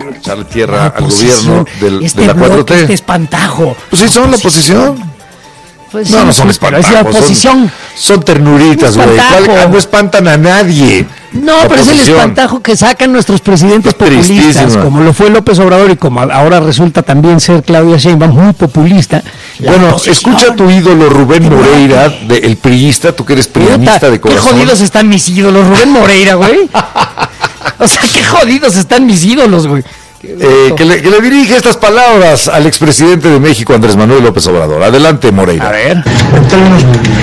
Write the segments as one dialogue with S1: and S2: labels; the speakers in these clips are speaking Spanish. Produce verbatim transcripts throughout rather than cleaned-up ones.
S1: echarle tierra al gobierno del,
S2: este
S1: de la cuatro T.
S2: Este espantajo.
S1: Pues sí, son la oposición.
S2: Pues
S1: no,
S2: sí,
S1: no son
S2: sí,
S1: espantajos.
S2: pero es la oposición.
S1: Son, son ternuritas, güey. No espantan a nadie.
S2: No, pero es el espantajo que sacan nuestros presidentes populistas, como lo fue López Obrador y como ahora resulta también ser Claudia Sheinbaum, muy populista.
S1: Bueno, escucha a tu ídolo Rubén Moreira, de, el priista, tú que eres prianista de corazón.
S2: Qué jodidos están mis ídolos, Rubén Moreira, güey. O sea, qué jodidos están mis ídolos, güey.
S1: Eh, que, le, que le dirige estas palabras al expresidente de México, Andrés Manuel López Obrador. Adelante, Moreira.
S2: A ver.
S3: En términos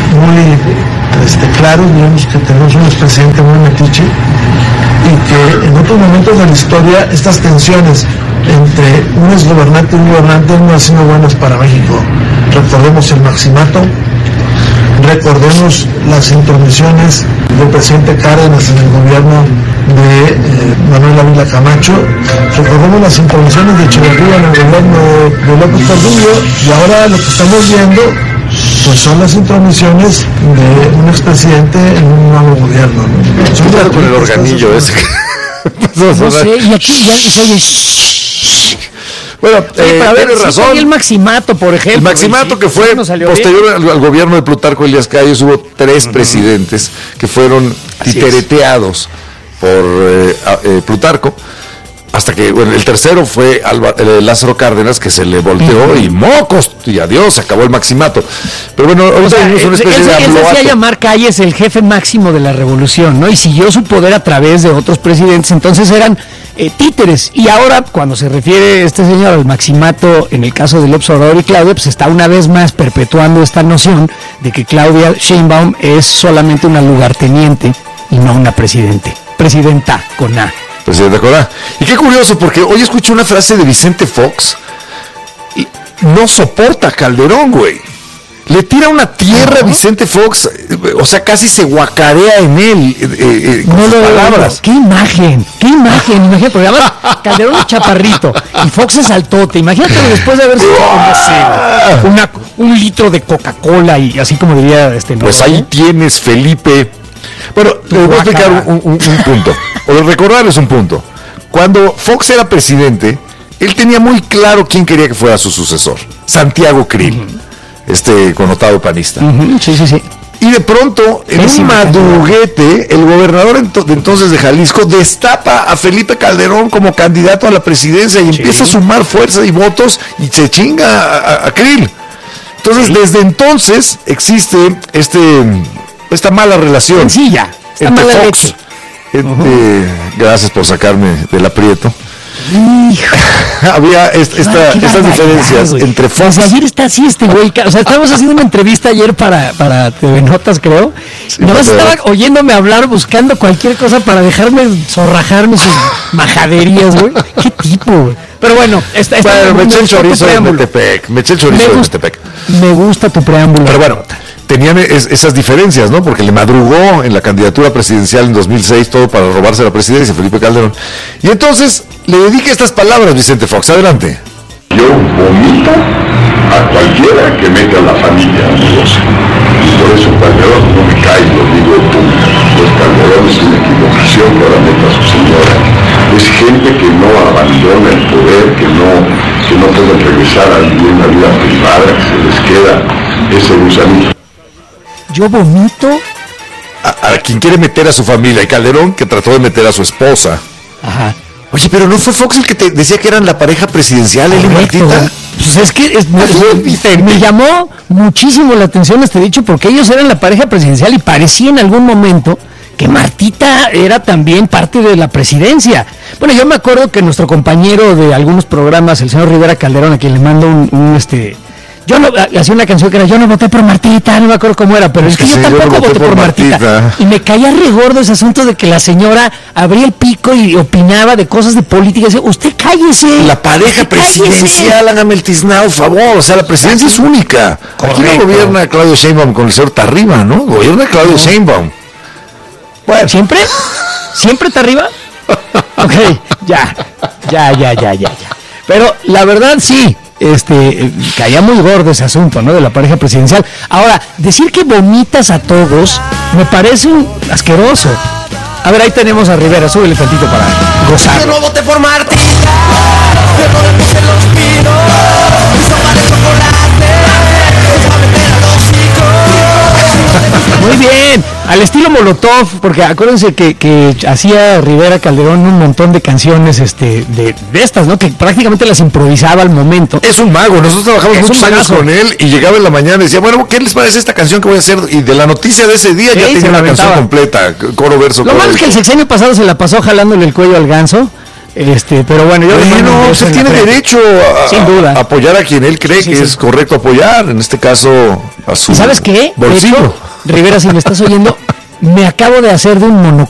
S3: muy este, claros, digamos que tenemos un expresidente muy metiche y que en otros momentos de la historia estas tensiones entre un exgobernante y un gobernante no han sido buenas para México. Recordemos el maximato, recordemos las intromisiones del presidente Cárdenas en el gobierno de eh, Manuel Ávila Camacho, recordemos las intromisiones de Echeverría en el gobierno de, de López Portillo, y ahora lo que estamos viendo pues son las intromisiones de un expresidente en un nuevo gobierno, ¿no? Son
S1: Cuidado con el organillo ese.
S2: No sé, y aquí ya se oye.
S1: Bueno,
S2: sí, eh, a ver, razón. Sí, el Maximato, por ejemplo.
S1: El Maximato sí, que fue no posterior al, al gobierno de Plutarco Elías Calles, hubo tres uh-huh. presidentes que fueron titereteados por eh, eh, Plutarco, hasta que bueno, el tercero fue Alba, eh, Lázaro Cárdenas, que se le volteó uh-huh. y mocos, y adiós, se acabó el Maximato. Pero bueno, ahorita o sea, es una especie
S2: él,
S1: de
S2: él se hacía llamar Calles el jefe máximo de la revolución, ¿no? Y siguió su poder a través de otros presidentes, entonces eran eh, títeres. Y ahora, cuando se refiere este señor al Maximato, en el caso de López Obrador y Claudia, pues está una vez más perpetuando esta noción de que Claudia Sheinbaum es solamente una lugarteniente y no una presidente. Presidenta con A.
S1: Presidenta con A. Y qué curioso, porque hoy escuché una frase de Vicente Fox. Y no soporta a Calderón, güey. Le tira una tierra a Vicente Fox, o sea, casi se guacarea en él, eh, eh, con no sus lo palabras.
S2: Veo. ¡Qué imagen! ¡Qué imagen! Imagínate, porque además Calderón es chaparrito y Fox es altote. Imagínate después de haber sido, no sé, una, un litro de Coca-Cola y así como diría este. ¿No?
S1: Pues ahí tienes, Felipe. Bueno, les voy a explicar un, un, un punto, o recordarles un punto. Cuando Fox era presidente, él tenía muy claro quién quería que fuera su sucesor, Santiago Krill, uh-huh. este connotado panista.
S2: Uh-huh. Sí, sí, sí.
S1: Y de pronto, en es un madruguete, el gobernador ento- de entonces de Jalisco destapa a Felipe Calderón como candidato a la presidencia y sí. empieza a sumar fuerza y votos y se chinga a, a, a Krill. Entonces, sí. desde entonces existe este... esta mala relación
S2: sencilla, esta
S1: entre
S2: mala
S1: Fox,
S2: leche.
S1: Entre, uh-huh. Gracias por sacarme del aprieto. Había est- esta,
S2: Ay,
S1: estas diferencias güey. entre Fox.
S2: Desde ayer está así este güey, o sea, estábamos haciendo una entrevista ayer para, para T V Notas, creo. Sí, nada más estaba oyéndome hablar, buscando cualquier cosa para dejarme zorrajarme sus majaderías, güey. Qué tipo, güey. Pero bueno, esta, esta
S1: bueno, me eché el chorizo de Metepec. Me eché el chorizo de Metepec.
S2: Me gusta tu preámbulo.
S1: Pero bueno, tenían es, esas diferencias, ¿no? Porque le madrugó en la candidatura presidencial en dos mil seis todo para robarse la presidencia, Felipe Calderón. Y entonces le dediqué estas palabras, Vicente Fox. Adelante.
S4: Yo vomito a cualquiera que meta a la familia amorosa. Y por eso Calderón no me cae, lo digo en público. Pues Calderón es una equivocación que ahora meta a su señora. Es gente que no abandona el poder, que no, que no puede regresar a vivir una vida privada, que se les queda ese gusanito.
S2: Yo vomito
S1: a, a quien quiere meter a su familia, y Calderón que trató de meter a su esposa.
S2: Ajá.
S1: Oye, pero ¿no fue Fox el que te decía que eran la pareja presidencial, él y Martita?
S2: Pues es que es, me, me llamó muchísimo la atención este dicho, porque ellos eran la pareja presidencial y parecía en algún momento que Martita era también parte de la presidencia. Bueno, yo me acuerdo que nuestro compañero de algunos programas, el señor Rivera Calderón, a quien le mando un, un este... Yo no, hacía una canción que era yo no voté por Martita, no me acuerdo cómo era, pero es que sí, yo tampoco yo no voté, voté por, por Martita. Martita. Y me caía re gordo ese asunto de que la señora abría el pico y opinaba de cosas de política. Y decía, usted cállese.
S1: La pareja presidencial, hágame el tiznado, favor. O sea, la presidencia es única. Correcto. Aquí no gobierna Claudio Sheinbaum con el señor Tarriba, ¿no? Gobierna Claudio no. Sheinbaum.
S2: Bueno. ¿Siempre? ¿Siempre Tarriba? Ok, ya, ya, ya, ya, ya, ya. Pero la verdad sí. Este, caía muy gordo ese asunto, ¿no? De la pareja presidencial. Ahora, decir que vomitas a todos me parece asqueroso. A ver, ahí tenemos a Rivera, súbele tantito para gozar.
S5: Yo no voté por Martita.
S2: Al estilo Molotov, porque acuérdense que, que hacía Rivera Calderón un montón de canciones este, de, de estas, ¿no? Que prácticamente las improvisaba al momento.
S1: Es un mago, nosotros trabajamos muchos años con él y llegaba en la mañana y decía, bueno, ¿qué les parece esta canción que voy a hacer? Y de la noticia de ese día sí, ya tenía una canción completa, coro, verso,
S2: Lo
S1: coro.
S2: malo es que el sexenio pasado se la pasó jalándole el cuello al ganso. Este, pero bueno, yo
S1: bueno, usted tiene derecho a, Sin duda. a apoyar a quien él cree sí, sí, que sí. es correcto apoyar, en este caso a su
S2: ¿Sabes qué?
S1: bolsillo.
S2: De hecho, Rivera, si me estás oyendo, me acabo de hacer de un monoclip